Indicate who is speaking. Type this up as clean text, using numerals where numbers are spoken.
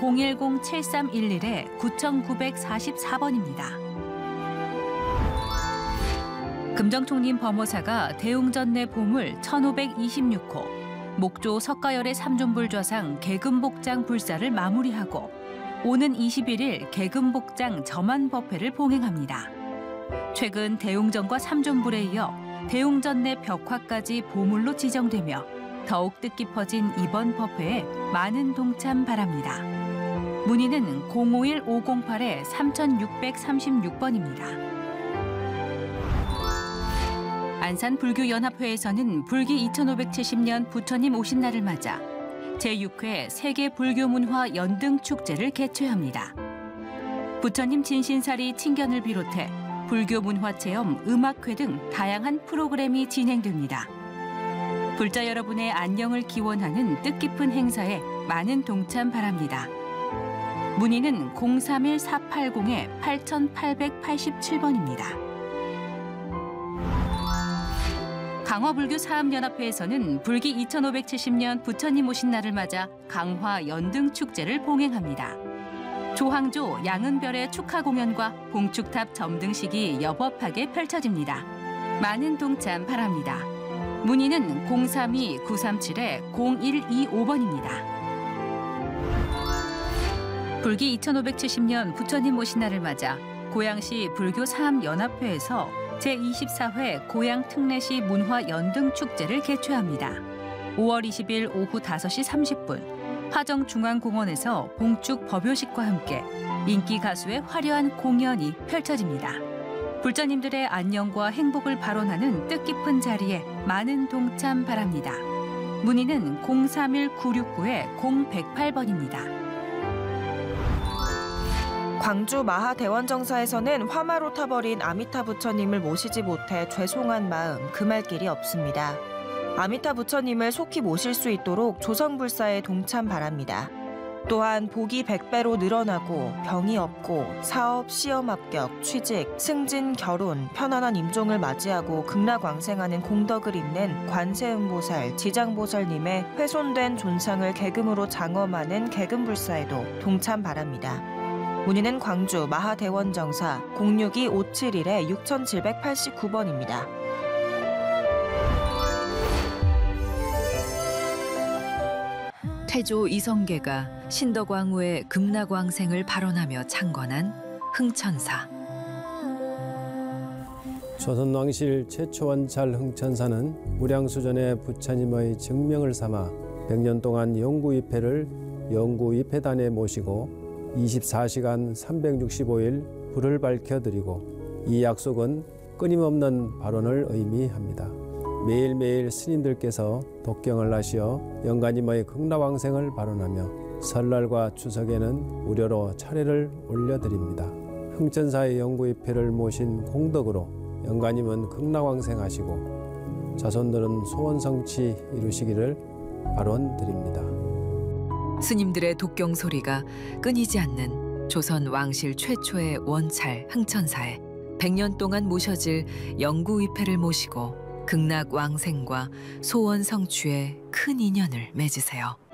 Speaker 1: 010-7311-9944번입니다. 금정총림 범호사가 대웅전내 보물 1526호, 목조 석가열의 삼존불좌상 개금복장 불사를 마무리하고 오는 21일 개금복장 점안법회를 봉행합니다. 최근 대웅전과 삼존불에 이어 대웅전내 벽화까지 보물로 지정되며 더욱 뜻깊어진 이번 법회에 많은 동참 바랍니다. 문의는 051-508-3636번입니다. 안산불교연합회에서는 불기 2570년 부처님 오신 날을 맞아 제6회 세계불교문화 연등축제를 개최합니다. 부처님 진신사리 친견을 비롯해 불교문화체험, 음악회 등 다양한 프로그램이 진행됩니다. 불자 여러분의 안녕을 기원하는 뜻깊은 행사에 많은 동참 바랍니다. 문의는 031-480-8887번입니다. 강화불교 사암연합회에서는 불기 2570년 부처님 오신 날을 맞아 강화 연등축제를 봉행합니다. 조항조, 양은별의 축하 공연과 봉축탑 점등식이 여법하게 펼쳐집니다. 많은 동참 바랍니다. 문의는 032-937-0125번입니다. 불기 2570년 부처님 오신 날을 맞아 고양시 불교 사암연합회에서 제24회 고양 특례시 문화 연등축제를 개최합니다. 5월 20일 오후 5시 30분 화정중앙공원에서 봉축 법요식과 함께 인기 가수의 화려한 공연이 펼쳐집니다. 불자님들의 안녕과 행복을 발언하는 뜻깊은 자리에 많은 동참 바랍니다. 문의는 031-969-0108번입니다.
Speaker 2: 광주 마하대원정사에서는 화마로 타버린 아미타 부처님을 모시지 못해 죄송한 마음 금할 길이 없습니다. 아미타 부처님을 속히 모실 수 있도록 조성불사에 동참 바랍니다. 또한 복이 100배로 늘어나고 병이 없고 사업, 시험 합격, 취직, 승진, 결혼, 편안한 임종을 맞이하고 극락왕생하는 공덕을 잇는 관세음보살, 지장보살님의 훼손된 존상을 개금으로 장엄하는 개금불사에도 동참 바랍니다. 문의는 광주 마하대원정사 062-571-6789번입니다.
Speaker 3: 태조 이성계가 신덕왕후의 극락왕생을 발언하며 창건한 흥천사.
Speaker 4: 조선왕실 최초 원찰 흥천사는 무량수전의 부처님의 증명을 삼아 100년 동안 영구입회를 영구입회단에 모시고 24시간 365일 불을 밝혀드리고 이 약속은 끊임없는 발언을 의미합니다. 매일매일 스님들께서 독경을 하시어 영가님의 극락왕생을 발언하며 설날과 추석에는 무료로 차례를 올려드립니다. 흥천사의 영구입회를 모신 공덕으로 영가님은 극락왕생하시고 자손들은 소원성취 이루시기를 발언드립니다.
Speaker 3: 스님들의 독경 소리가 끊이지 않는 조선 왕실 최초의 원찰 흥천사에 100년 동안 모셔질 영구위패를 모시고 극락왕생과 소원 성취에 큰 인연을 맺으세요.